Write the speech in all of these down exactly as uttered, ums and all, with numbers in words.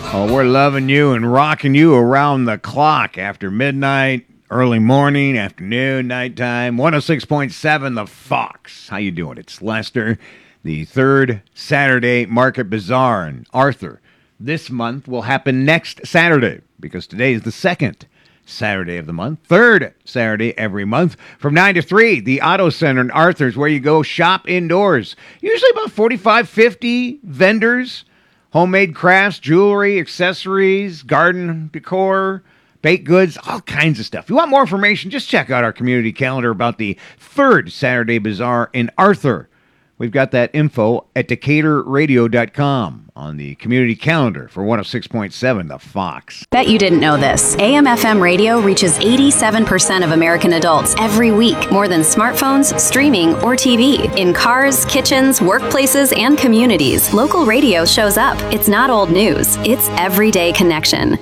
Oh, we're loving you and rocking you around the clock after midnight, early morning, afternoon, nighttime. one oh six point seven The Fox. How you doing? It's Lester. The third Saturday Market Bazaar in Arthur this month will happen next Saturday because today is the second Saturday of the month. Third Saturday every month from nine to three. The Auto Center in Arthur is where you go shop indoors. Usually about forty-five, fifty vendors. Homemade crafts, jewelry, accessories, garden decor, baked goods, all kinds of stuff. If you want more information, just check out our community calendar about the third Saturday Bazaar in Arthur. We've got that info at decatur radio dot com on the community calendar for one oh six point seven The Fox. Bet you didn't know this. A M F M radio reaches eighty-seven percent of American adults every week, more than smartphones, streaming, or T V. In cars, kitchens, workplaces, and communities, local radio shows up. It's not old news. It's everyday connection.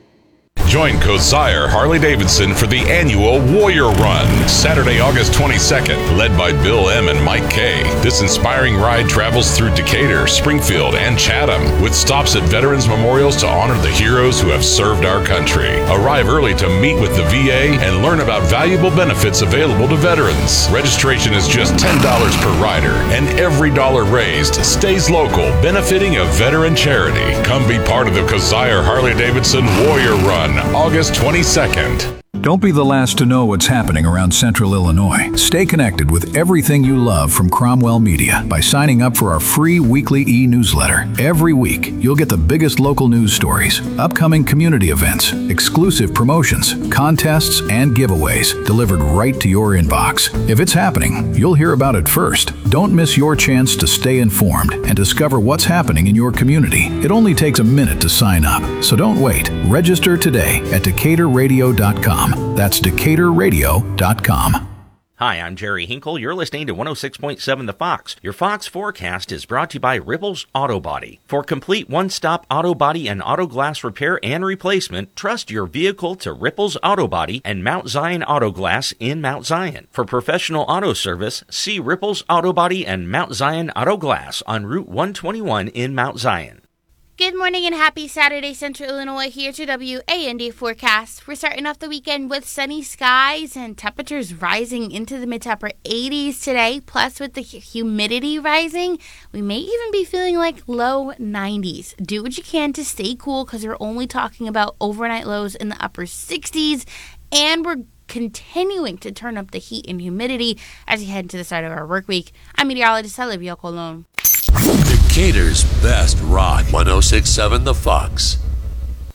Join Kosier Harley-Davidson for the annual Warrior Run, Saturday, August twenty-second, led by Bill M. and Mike K. This inspiring ride travels through Decatur, Springfield, and Chatham, with stops at veterans memorials to honor the heroes who have served our country. Arrive early to meet with the V A and learn about valuable benefits available to veterans. Registration is just ten dollars per rider, and every dollar raised stays local, benefiting a veteran charity. Come be part of the Kosier Harley-Davidson Warrior Run, August twenty-second. Don't be the last to know what's happening around Central Illinois. Stay connected with everything you love from Cromwell Media by signing up for our free weekly e-newsletter. Every week, you'll get the biggest local news stories, upcoming community events, exclusive promotions, contests, and giveaways delivered right to your inbox. If it's happening, you'll hear about it first. Don't miss your chance to stay informed and discover what's happening in your community. It only takes a minute to sign up, so don't wait. Register today at decatur radio dot com. That's decatur radio dot com. Hi, I'm Jerry Hinkle. You're listening to one oh six point seven The Fox. Your Fox forecast is brought to you by Ripples Auto Body. For complete one-stop auto body and auto glass repair and replacement, trust your vehicle to Ripples Auto Body and Mount Zion Auto Glass in Mount Zion. For professional auto service, see Ripples Auto Body and Mount Zion Auto Glass on Route one twenty-one in Mount Zion. Good morning and happy Saturday, Central Illinois. Here's your W A N D forecast. We're starting off the weekend with sunny skies and temperatures rising into the mid to upper eighties today. Plus, with the humidity rising, we may even be feeling like low nineties. Do what you can to stay cool because we're only talking about overnight lows in the upper sixties. And we're continuing to turn up the heat and humidity as we head into the start of our work week. I'm meteorologist Olivia Colon. Decatur's best rock, one oh six point seven The Fox.